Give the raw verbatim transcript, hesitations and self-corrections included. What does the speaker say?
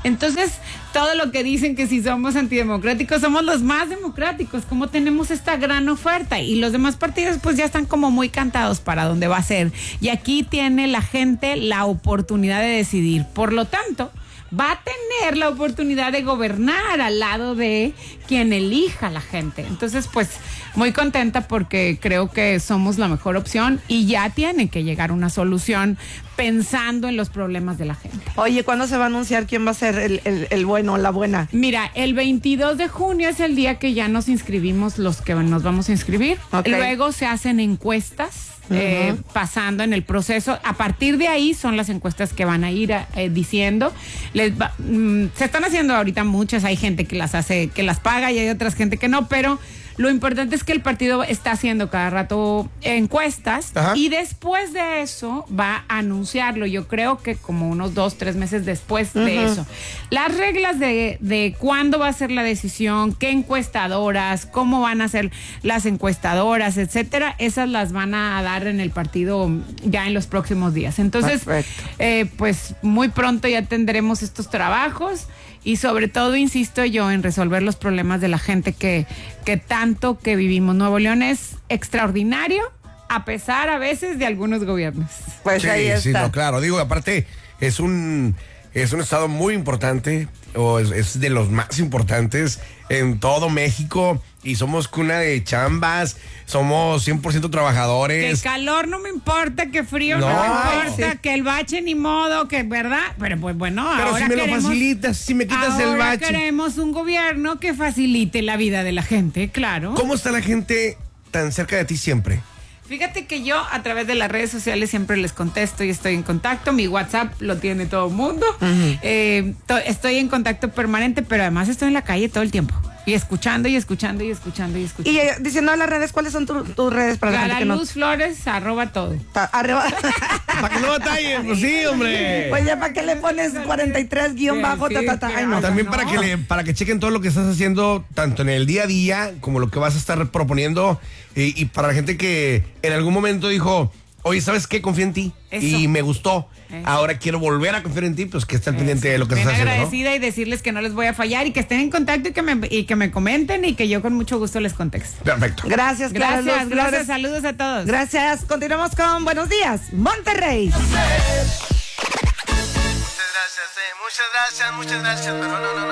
Entonces, todo lo que dicen que si somos antidemocráticos, somos los más democráticos, como tenemos esta gran oferta y los demás partidos pues ya están como muy cantados para dónde va a ser. Y aquí tiene la gente la oportunidad de decidir. Por lo tanto, va a tener la oportunidad de gobernar al lado de quien elija a la gente. Entonces, pues, muy contenta porque creo que somos la mejor opción y ya tiene que llegar una solución pensando en los problemas de la gente. Oye, ¿cuándo se va a anunciar quién va a ser el, el, el bueno, la buena? Mira, el veintidós de junio es el día que ya nos inscribimos los que nos vamos a inscribir. Okay. Luego se hacen encuestas. Uh-huh. eh, pasando en el proceso, a partir de ahí son las encuestas que van a ir eh, diciendo. Les va, mm, se están haciendo ahorita muchas, hay gente que las hace, que las paga y hay otras gente que no, pero lo importante es que el partido está haciendo cada rato encuestas. Ajá. Y después de eso va a anunciarlo, yo creo que como unos dos, tres meses después uh-huh. de eso. Las reglas de, de cuándo va a ser la decisión, qué encuestadoras, cómo van a ser las encuestadoras, etcétera, esas las van a dar en el partido ya en los próximos días. Entonces, eh, pues muy pronto ya tendremos estos trabajos. Y sobre todo, insisto yo, en resolver los problemas de la gente que, que tanto que vivimos. Nuevo León es extraordinario, a pesar a veces de algunos gobiernos. Pues sí, ahí está. Sí, no, claro. Digo, aparte, es un, es un estado muy importante, o es, es de los más importantes en todo México. Y somos cuna de chambas, somos cien por ciento trabajadores. Que calor no me importa, que frío no, no me importa, sí. Que el bache ni modo, que verdad, pero pues bueno, pero ahora si me queremos, lo facilitas, si me quitas el bache. Ahora queremos un gobierno que facilite la vida de la gente, claro. ¿Cómo está la gente tan cerca de ti siempre? Fíjate que yo a través de las redes sociales siempre les contesto y estoy en contacto. Mi WhatsApp lo tiene todo el mundo. Uh-huh. eh, to- estoy en contacto permanente, pero además estoy en la calle todo el tiempo. Y escuchando y escuchando y escuchando y escuchando. Y eh, diciendo a las redes, ¿cuáles son tu, tus redes para la gente que no? Luz Flores, arroba todo. Pa, arroba. Para que no batallen, pues sí, hombre. Oye, ¿para qué le pones cuarenta y tres guión bajo? Sí, ta, ta, ta? Ay, no. También no. para que le, para que chequen todo lo que estás haciendo, tanto en el día a día, como lo que vas a estar proponiendo, y, y para la gente que en algún momento dijo, oye, ¿sabes qué? Confío en ti. Eso. Y me gustó. Eso. Ahora quiero volver a confiar en ti, pues que estén pendiente de lo que Bien estás haciendo, agradecida, ¿no? Y decirles que no les voy a fallar y que estén en contacto y que me, y que me comenten y que yo con mucho gusto les contesto. Perfecto. Gracias, Clara Luz Gracias, Flores. gracias, saludos a todos. Gracias. Continuamos con Buenos Días, Monterrey. Muchas gracias, eh, muchas gracias, muchas gracias, pero no, no, no.